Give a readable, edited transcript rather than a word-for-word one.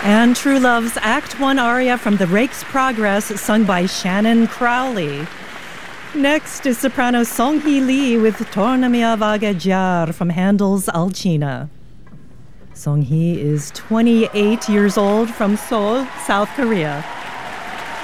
And True Love's Act 1 aria from The Rake's Progress, sung by Shannon Crowley. Next is soprano Song-hee Lee with Tornami a vagheggiar from Handel's Alcina. Song-hee is 28 years old from Seoul, South Korea.